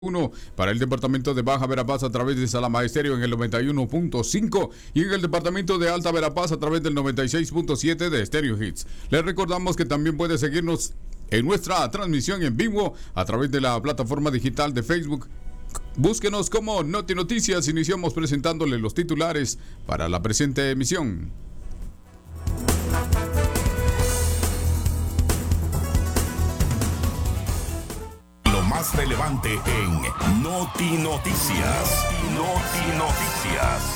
1 para el departamento de Baja Verapaz a través de Salamá Estéreo en el 91.5 y en el departamento de Alta Verapaz a través del 96.7 de Stereo Hits. Les recordamos que también puede seguirnos en nuestra transmisión en vivo a través de la plataforma digital de Facebook. Búsquenos como Noti Noticias. Iniciamos presentándole los titulares para la presente emisión. Más relevante en Noti Noticias. Noti Noticias.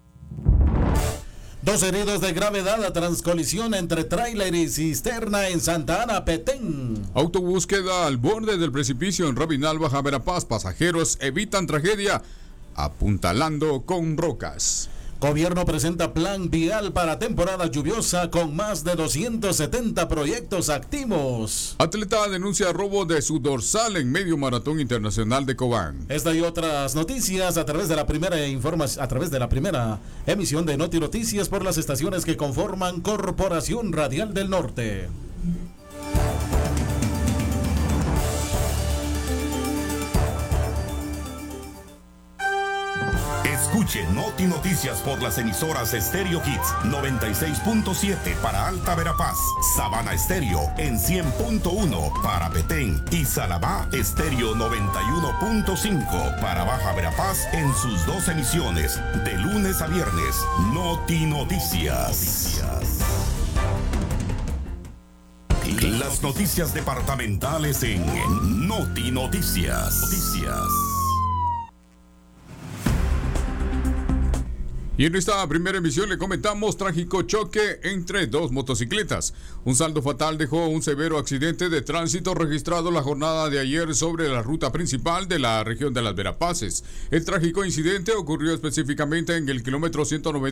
2 heridos de gravedad a transcolisión entre tráiler y cisterna en Santa Ana, Petén. Autobús queda al borde del precipicio en Robinal, Baja Verapaz. Pasajeros evitan tragedia apuntalando con rocas. Gobierno presenta plan vial para temporada lluviosa con más de 270 proyectos activos. Atleta denuncia robo de su dorsal en medio maratón internacional de Cobán. Esta y otras noticias a través de la primera emisión de Noti Noticias por las estaciones que conforman Corporación Radial del Norte. Escuche Noti Noticias por las emisoras Stereo Hits 96.7 para Alta Verapaz, Sabana Estéreo en 100.1 para Petén y Salamá Estéreo 91.5 para Baja Verapaz en sus 2 emisiones de lunes a viernes. Noti Noticias. Las noticias departamentales en Noti Noticias. Y en esta primera emisión le comentamos trágico choque entre 2 motocicletas. Un saldo fatal dejó un severo accidente de tránsito registrado la jornada de ayer sobre la ruta principal de la región de Las Verapaces. El trágico incidente ocurrió específicamente en el kilómetro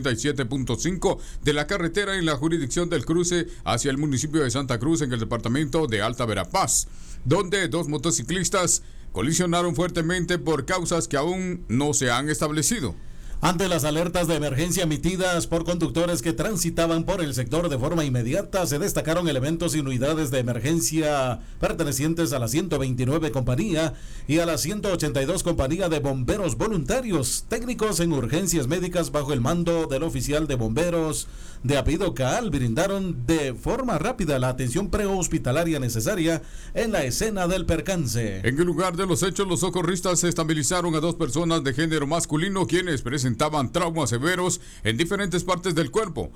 197.5 de la carretera en la jurisdicción del cruce hacia el municipio de Santa Cruz en el departamento de Alta Verapaz, donde 2 motociclistas colisionaron fuertemente por causas que aún no se han establecido. Ante las alertas de emergencia emitidas por conductores que transitaban por el sector de forma inmediata, se destacaron elementos y unidades de emergencia pertenecientes a la 129 Compañía y a la 182 Compañía de Bomberos Voluntarios, técnicos en urgencias médicas bajo el mando del oficial de bomberos de apellido Caal, brindaron de forma rápida la atención prehospitalaria necesaria en la escena del percance. En el lugar de los hechos, los socorristas estabilizaron a 2 personas de género masculino quienes presentaban traumas severos en diferentes partes del cuerpo,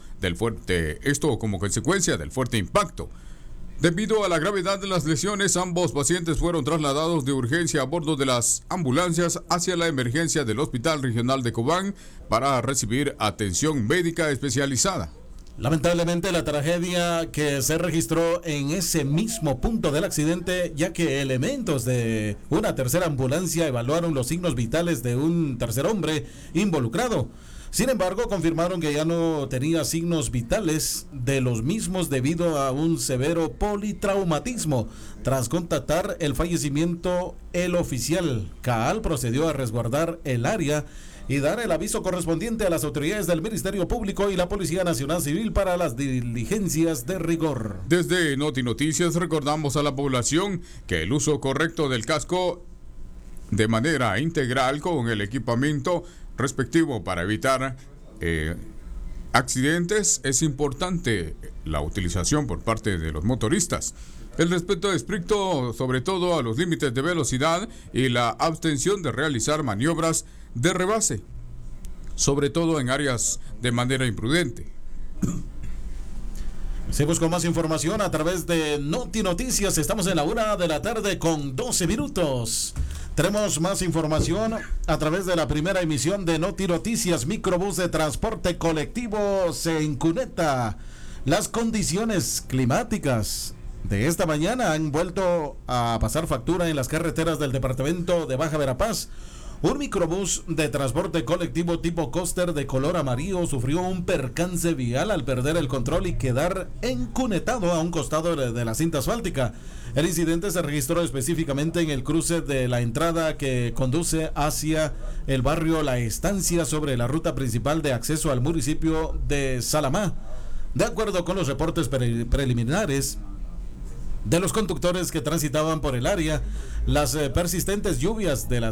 esto como consecuencia del fuerte impacto. Debido a la gravedad de las lesiones, ambos pacientes fueron trasladados de urgencia a bordo de las ambulancias hacia la emergencia del Hospital Regional de Cobán para recibir atención médica especializada. Lamentablemente la tragedia que se registró en ese mismo punto del accidente, ya que elementos de una tercera ambulancia evaluaron los signos vitales de un tercer hombre involucrado. Sin embargo, confirmaron que ya no tenía signos vitales de los mismos debido a un severo politraumatismo. Tras constatar el fallecimiento, el oficial Caal procedió a resguardar el área y dar el aviso correspondiente a las autoridades del Ministerio Público y la Policía Nacional Civil para las diligencias de rigor. Desde Noti Noticias recordamos a la población que el uso correcto del casco de manera integral con el equipamiento respectivo para evitar accidentes es importante. La utilización por parte de los motoristas, el respeto estricto sobre todo a los límites de velocidad y la abstención de realizar maniobras de rebase, sobre todo en áreas de manera imprudente. Seguimos con más información a través de Noti Noticias. Estamos en la 1:00 con 12 minutos. Tenemos más información a través de la primera emisión de Noti Noticias. Microbús de transporte colectivo se encuneta. Las condiciones climáticas de esta mañana han vuelto a pasar factura en las carreteras del departamento de Baja Verapaz. Un microbús de transporte colectivo tipo coaster de color amarillo sufrió un percance vial al perder el control y quedar encunetado a un costado de la cinta asfáltica. El incidente se registró específicamente en el cruce de la entrada que conduce hacia el barrio La Estancia sobre la ruta principal de acceso al municipio de Salamá. De acuerdo con los reportes preliminares, de los conductores que transitaban por el área. Las persistentes lluvias de las